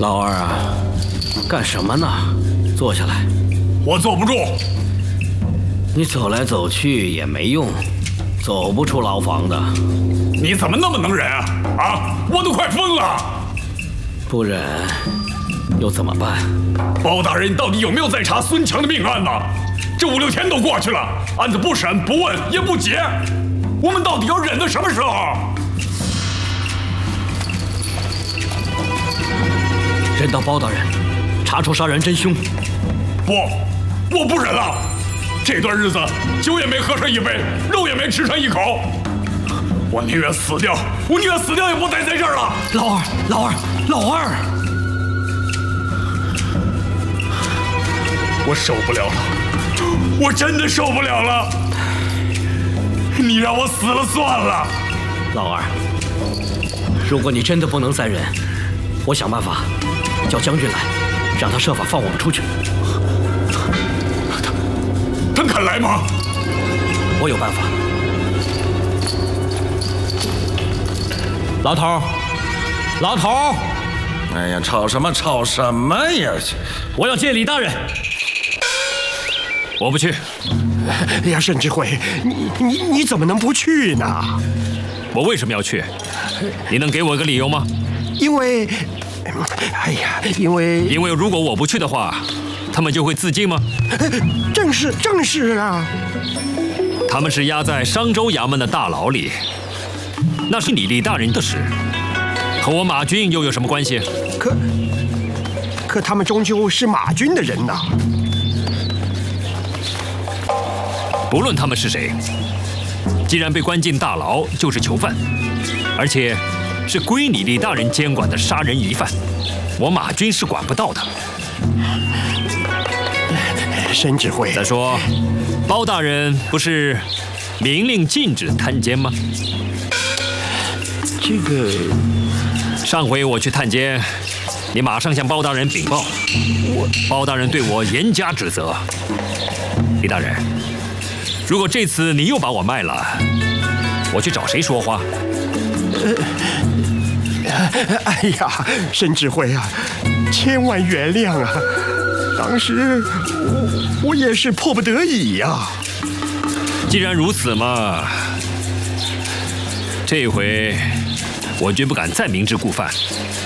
老二啊，干什么呢？坐下来。 我坐不住。 你走来走去也没用，走不出牢房的。 你怎么那么能忍啊？啊，我都快疯了。 不忍又怎么办？ 包大人到底有没有在查孙强的命案呢？这5、6天都过去了，案子不审不问也不结，我们到底要忍到什么时候？ 忍到包大人查出杀人真凶。 不，我不忍了。这段日子酒也没喝上一杯，肉也没吃上一口，我宁愿死掉，我宁愿死掉也不待在这儿了。 老二， 我受不了了，我真的受不了了。你让我死了算了。 老二，如果你真的不能再忍，我想办法叫将军来，让他设法放我们出去。 他肯来吗？ 我有办法。老头！ 哎呀，吵什么呀！ 我要见李大人。 我不去。 哎呀，沈指挥，你怎么能不去呢？ 我为什么要去？你能给我一个理由吗？ 因为如果我不去的话，他们就会自尽吗？ 正是啊。 他们是押在商州衙门的大牢里，那是你李大人的事，和我马军又有什么关系？ 可他们终究是马军的人呐。 不论他们是谁，既然被关进大牢，就是囚犯，而且是归你李大人监管的杀人疑犯，我马军是管不到的。 沈指挥， 再说，包大人不是明令禁止探监吗？ 这个， 上回我去探监，你马上向包大人禀报，包大人对我严加指责。李大人，如果这次你又把我卖了，我去找谁说话？ 哎呀，沈指挥啊，千万原谅啊！当时我也是迫不得已呀。 既然如此嘛，这回我绝不敢再明知故犯。